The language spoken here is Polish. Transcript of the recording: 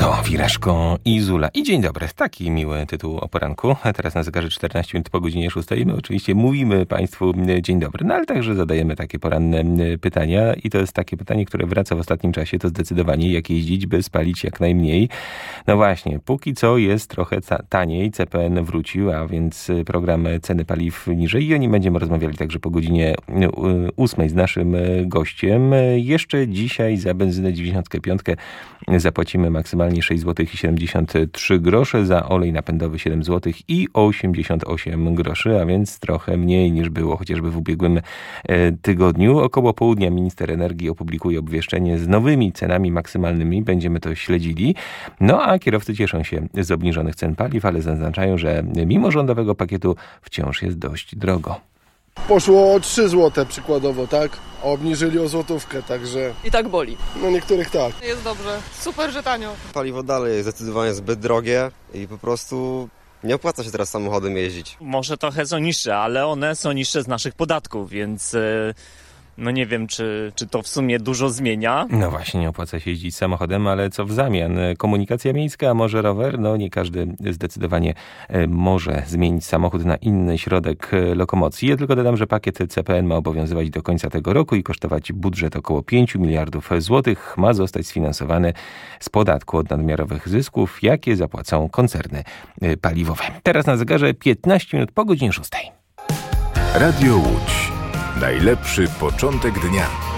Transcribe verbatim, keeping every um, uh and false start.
To Wireszko i Zula. I dzień dobry. Taki miły tytuł o poranku. A teraz na zegarze czternaście minut po godzinie szóstej. My oczywiście mówimy Państwu dzień dobry, no ale także zadajemy takie poranne pytania. I to jest takie pytanie, które wraca w ostatnim czasie. To zdecydowanie jak jeździć, by spalić jak najmniej. No właśnie, póki co jest trochę ta- taniej. C P N wrócił, a więc program ceny paliw niżej. I o nim będziemy rozmawiali także po godzinie ósmej z naszym gościem. Jeszcze dzisiaj za benzynę dziewięćdziesiąt pięć zapłacimy maksymalnie sześć złotych siedemdziesiąt trzy grosze, za olej napędowy siedem złotych osiemdziesiąt osiem groszy, a więc trochę mniej niż było chociażby w ubiegłym tygodniu. Około południa minister energii opublikuje obwieszczenie z nowymi cenami maksymalnymi. Będziemy to śledzili. No a kierowcy cieszą się z obniżonych cen paliw, ale zaznaczają, że mimo rządowego pakietu wciąż jest dość drogo. Poszło o trzy złote przykładowo, tak? A obniżyli o złotówkę, także... I tak boli. No niektórych tak. Jest dobrze. Super, że tanio. Paliwo dalej jest zdecydowanie zbyt drogie i po prostu nie opłaca się teraz samochodem jeździć. Może trochę są niższe, ale one są niższe z naszych podatków, więc no nie wiem, czy, czy to w sumie dużo zmienia. No właśnie, nie opłaca się jeździć samochodem, ale co w zamian? Komunikacja miejska, a może rower? No nie każdy zdecydowanie może zmienić samochód na inny środek lokomocji. Ja tylko dodam, że pakiet C P N ma obowiązywać do końca tego roku i kosztować budżet około pięć miliardów złotych. Ma zostać sfinansowany z podatku od nadmiarowych zysków, jakie zapłacą koncerny paliwowe. Teraz na zegarze piętnaście minut po godzinie szóstej. Radio Łódź. Najlepszy początek dnia.